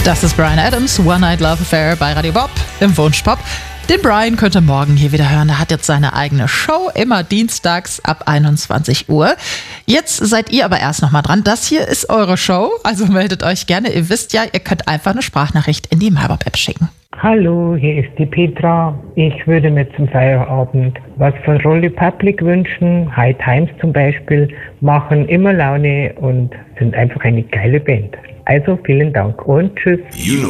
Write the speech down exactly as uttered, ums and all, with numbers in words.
Das ist Bryan Adams, One Night Love Affair bei Radio Bob im Wunschpop. Den Bryan könnt ihr morgen hier wieder hören. Er hat jetzt seine eigene Show, immer dienstags ab einundzwanzig Uhr. Jetzt seid ihr aber erst noch mal dran. Das hier ist eure Show, also meldet euch gerne. Ihr wisst ja, ihr könnt einfach eine Sprachnachricht in die MyBob-App schicken. Hallo, hier ist die Petra. Ich würde mir zum Feierabend was von Roll Republic wünschen. High Times zum Beispiel machen immer Laune und sind einfach eine geile Band. Also vielen Dank und tschüss. You know